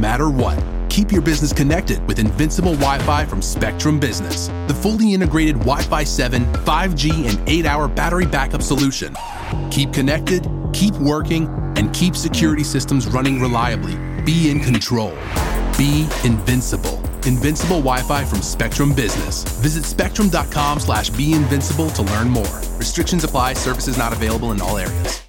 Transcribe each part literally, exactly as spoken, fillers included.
matter what. Keep your business connected with Invincible Wi-Fi from Spectrum Business, the fully integrated Wi-Fi seven, five G, and eight hour battery backup solution. Keep connected, keep working, and keep security systems running reliably. Be in control. Be invincible. Invincible Wi-Fi from Spectrum Business. Visit spectrum.com slash be invincible to learn more. Restrictions apply. Services not available in all areas.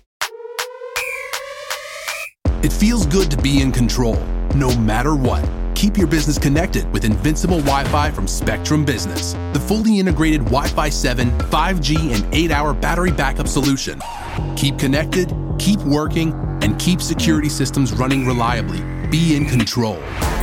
It feels good to be in control, no matter what. Keep your business connected with Invincible Wi-Fi from Spectrum Business, the fully integrated Wi-Fi seven, five G, and eight hour battery backup solution. Keep connected, keep working, and keep security systems running reliably. Be in control.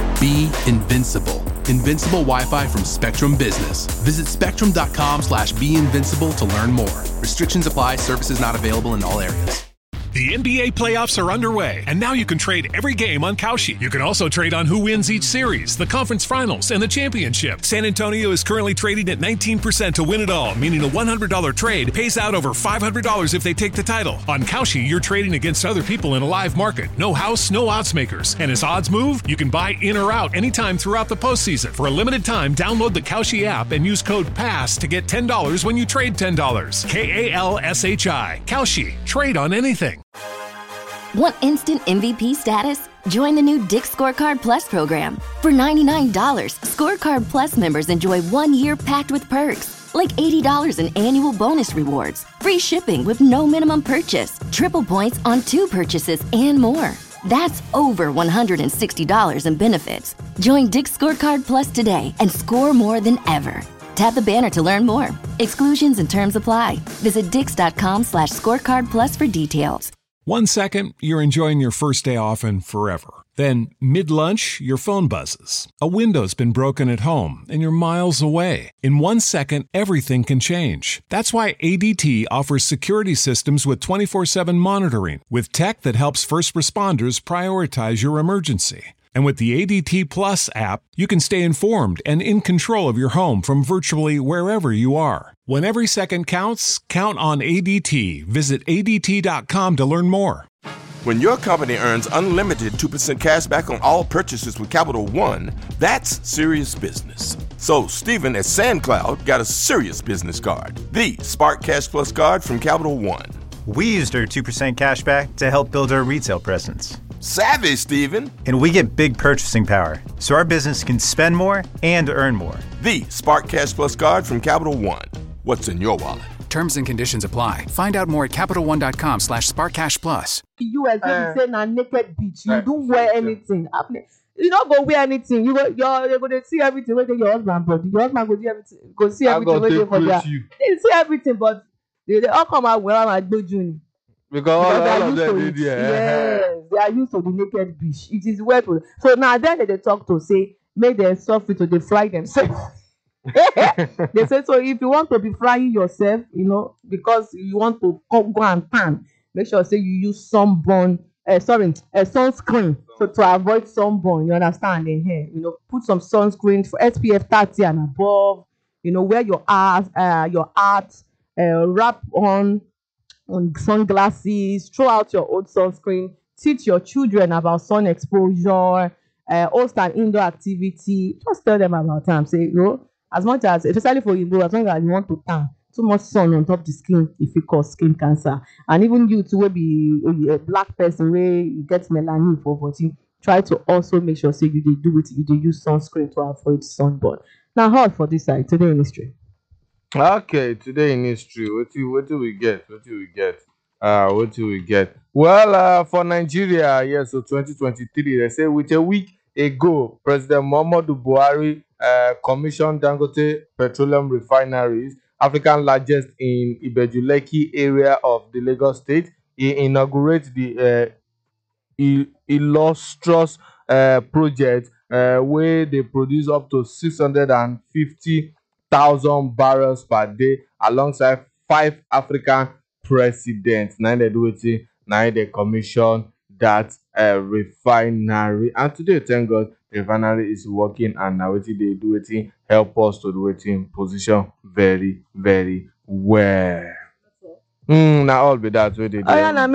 Be invincible. Invincible Wi-Fi from Spectrum Business. Visit spectrum.com slash be invincible to learn more. Restrictions apply. Services not available in all areas. The N B A playoffs are underway, and now you can trade every game on Kalshi. You can also trade on who wins each series, the conference finals, and the championship. San Antonio is currently trading at nineteen percent to win it all, meaning a one hundred dollars trade pays out over five hundred dollars if they take the title. On Kalshi, you're trading against other people in a live market. No house, no odds makers. And as odds move, you can buy in or out anytime throughout the postseason. For a limited time, download the Kalshi app and use code PASS to get ten dollars when you trade ten dollars. K A L S H I. Kalshi. Trade on anything. Want instant M V P status? Join the new Dick's Scorecard Plus program. For ninety-nine dollars, Scorecard Plus members enjoy one year packed with perks, like eighty dollars in annual bonus rewards, free shipping with no minimum purchase, triple points on two purchases, and more. That's over one hundred sixty dollars in benefits. Join Dick's Scorecard Plus today and score more than ever. Tap the banner to learn more. Exclusions and terms apply. Visit dix.com slash scorecard plus for details. One second, you're enjoying your first day off and forever. Then, mid-lunch, your phone buzzes. A window's been broken at home, and you're miles away. In one second, everything can change. That's why A D T offers security systems with twenty-four seven monitoring, with tech that helps first responders prioritize your emergency. And with the A D T Plus app, you can stay informed and in control of your home from virtually wherever you are. When every second counts, count on A D T. Visit A D T dot com to learn more. When your company earns unlimited two percent cash back on all purchases with Capital One, that's serious business. So Stephen at SandCloud got a serious business card, the Spark Cash Plus card from Capital One. We used our two percent cash back to help build our retail presence. Savvy, Stephen. And we get big purchasing power, so our business can spend more and earn more. The Spark Cash Plus card from Capital One. What's in your wallet? Terms and conditions apply. Find out more at CapitalOne.com slash SparkCashPlus. U S uh, say na naked beach. You uh, don't wear anything. You don't go wear anything. You go, you're, you're going to see everything where your husband body. Your husband go see everything. Go see everything where for there. They see everything, but they, they all come out well like do June. Because, because all, all of them did, yeah. Yes, they are used to the naked beach. It is wet. So now then they talk to say, make them suffer to they fry themselves. They say, so if you want to be frying yourself, you know, because you want to go and tan, make sure say you use sunburn, uh, sorry, uh, sunscreen, so to avoid sunburn. You understand? In here, you know, put some sunscreen for S P F thirty and above. You know, wear your ass, uh, your hat, uh, wrap on. on sunglasses, throw out your old sunscreen, teach your children about sun exposure, uh, host an indoor activity. Just tell them about time. Say, you know, as much as, especially for you, as long as you want to tan, too much sun on top of the skin, if it cause skin cancer. And even you too will be a black person where you get melanin for body. Try to also make sure say you do it, you do use sunscreen to avoid sunburn. Now, hard for this side today in history. Okay, today in history, what do what do we get? What do we get? Uh, what do we get? Well, uh, for Nigeria, yes, so twenty twenty-three, they say with a week ago, President Muhammadu Buhari uh, commissioned Dangote Petroleum Refineries, African largest in Ibeju-Lekki area of the Lagos State. He inaugurated the uh, illustrious uh, project uh, where they produce up to six hundred fifty thousand barrels per day alongside five African presidents. Now they do it, now they commission that uh, refinery. And today, thank God, the refinery is working and now they do it, help us to do it in position very, very well. Mm, now all be that way they do.